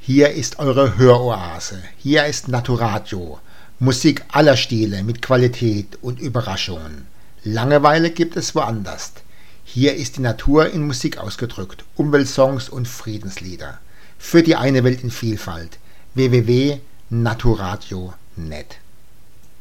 Hier ist eure Höroase. Hier ist Naturadio. Musik aller Stile mit Qualität und Überraschungen. Langeweile gibt es woanders. Hier ist die Natur in Musik ausgedrückt, Umweltsongs und Friedenslieder. Für die eine Welt in Vielfalt. www.naturadio.net